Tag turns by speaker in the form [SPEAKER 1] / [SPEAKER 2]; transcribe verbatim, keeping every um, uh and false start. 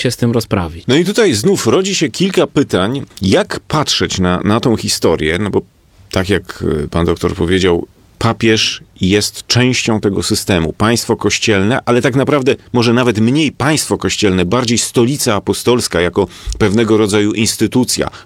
[SPEAKER 1] się z tym rozprawić.
[SPEAKER 2] No i tutaj znów rodzi się kilka pytań, jak patrzeć na, na tą historię, no bo tak jak pan doktor powiedział, papież jest częścią tego systemu, państwo kościelne, ale tak naprawdę może nawet mniej państwo kościelne, bardziej stolica apostolska jako pewnego rodzaju instytucja,